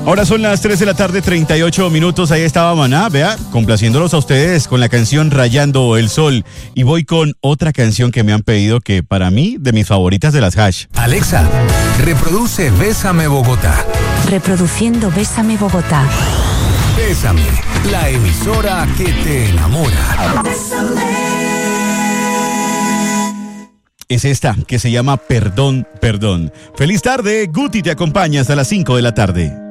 Ahora son las 3 de la tarde, 38 minutos. Ahí estaba Maná, vea, complaciéndolos a ustedes con la canción Rayando el Sol. Y voy con otra canción que me han pedido, que para mí, de mis favoritas de las Hash. Alexa, reproduce Bésame Bogotá. Reproduciendo Bésame Bogotá. Bésame, la emisora que te enamora. Es esta, que se llama Perdón, Perdón. Feliz tarde, Guti te acompaña hasta las 5 de la tarde.